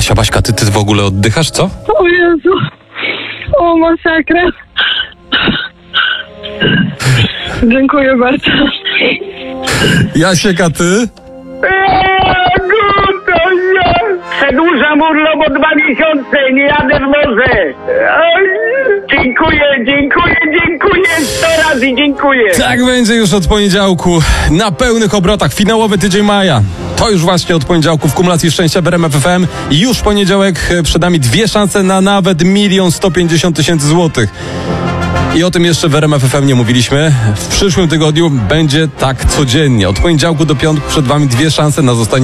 Baśka, ty w ogóle oddychasz, co? O Jezu. O, masakra. Dziękuję bardzo. Jasiek, a ty? Przedłużam urlop o 2 miesiące, nie jadę w morze. Dziękuję, 100 razy dziękuję. Tak będzie już od poniedziałku, na pełnych obrotach, finałowy tydzień maja. To już właśnie od poniedziałku w kumulacji szczęścia w RMF FM. Już w poniedziałek przed nami 2 szanse na nawet 1 150 000 złotych. I o tym jeszcze w RMF FM nie mówiliśmy. W przyszłym tygodniu będzie tak codziennie. Od poniedziałku do piątku przed wami 2 szanse na zostanie